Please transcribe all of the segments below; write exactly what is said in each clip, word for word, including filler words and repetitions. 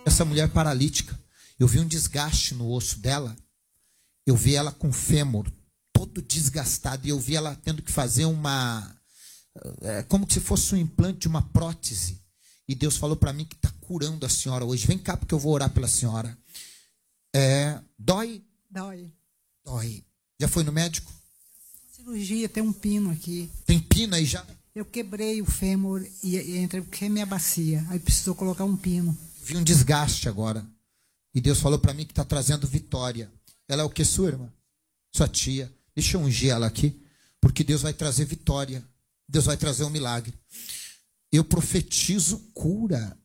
essa mulher paralítica, eu vi um desgaste no osso dela, eu vi ela com o fêmur todo desgastado, e eu vi ela tendo que fazer uma, é, como se fosse um implante de uma prótese, e Deus falou para mim que está curando a senhora hoje. Vem cá porque eu vou orar pela senhora. É, dói? Dói. Dói. Já foi no médico? Cirurgia, tem um pino aqui. Tem pino aí já? Eu quebrei o fêmur e, e entrei porque é minha bacia. Aí precisou colocar um pino. Vi um desgaste agora. E Deus falou para mim que está trazendo vitória. Ela é o que, sua irmã? Sua tia. Deixa eu ungir ela aqui, porque Deus vai trazer vitória. Deus vai trazer um milagre. Eu profetizo cura.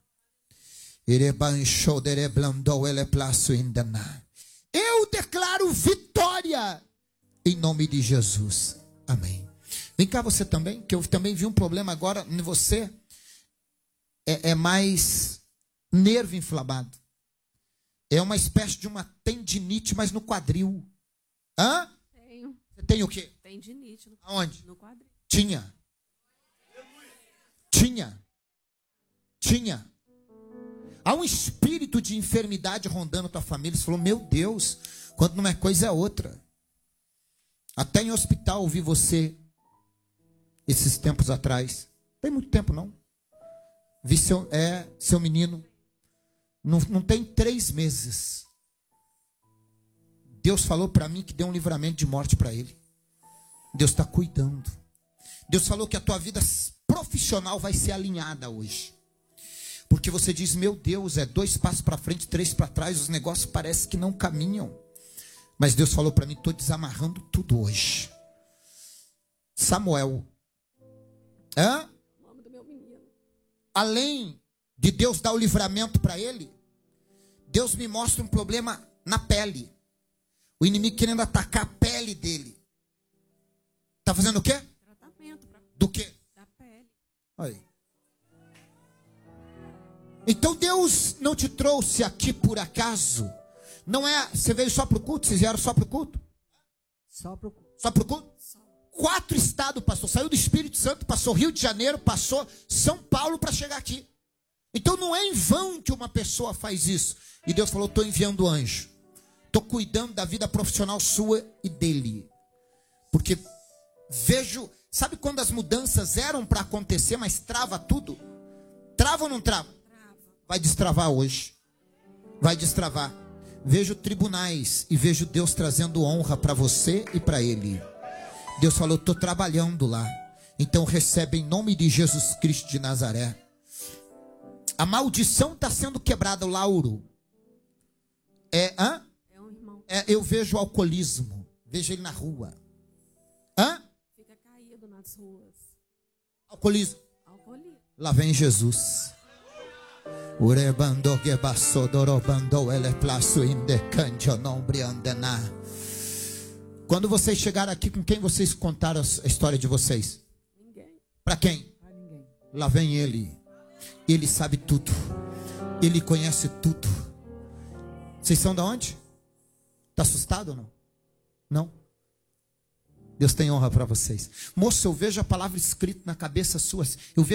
Eu declaro vitória em nome de Jesus. Amém. Vem cá você também, que eu também vi um problema agora em você. É, é mais nervo inflamado. É uma espécie de uma tendinite, mas no quadril. Hã? Tenho. Você tem o quê? Tendinite. No, Aonde? No quadril. Tinha. Tinha. Tinha. Há um espírito de enfermidade rondando tua família. Você falou, meu Deus, quando não é coisa é outra. Até em hospital ouvi você esses tempos atrás. Não tem muito tempo não. Vi seu, é, seu menino. Não, não tem três meses. Deus falou para mim que deu um livramento de morte para ele. Deus está cuidando. Deus falou que a tua vida profissional vai ser alinhada hoje. Porque você diz, meu Deus, é dois passos para frente, três para trás, os negócios parecem que não caminham. Mas Deus falou para mim, estou desamarrando tudo hoje. Samuel. Hã? O nome do meu menino. Além de Deus dar o livramento para ele, Deus me mostra um problema na pele. O inimigo querendo atacar a pele dele. Está fazendo o quê? Tratamento pra... Do quê? Da pele. Aí. Então Deus não te trouxe aqui por acaso. Não é, você veio só para o culto? Vocês vieram só para o culto? Só pro... Só para o culto? Quatro estados passou. Saiu do Espírito Santo, passou Rio de Janeiro, passou São Paulo para chegar aqui. Então não é em vão que uma pessoa faz isso. E Deus falou, estou enviando anjo. Estou cuidando da vida profissional sua e dele. Porque vejo, sabe quando as mudanças eram para acontecer, mas trava tudo? Trava ou não trava? Trava. Vai destravar hoje. Vai destravar. Vejo tribunais e vejo Deus trazendo honra para você e para ele. Deus falou, estou trabalhando lá. Então recebe em nome de Jesus Cristo de Nazaré. A maldição está sendo quebrada, o Lauro. É, hã? É um irmão. É, eu vejo o alcoolismo. Vejo ele na rua. Hã? Fica caído nas ruas. Alcoolismo. Alcoolismo. Lá vem Jesus. Quando vocês chegaram aqui, com quem vocês contaram a história de vocês? Ninguém. Para quem? Pra ninguém. Lá vem ele. Ele sabe tudo. Ele conhece tudo. Vocês são de onde? Está assustado ou não? Não? Deus tem honra para vocês. Moço, eu vejo a palavra escrita na cabeça sua. Eu vejo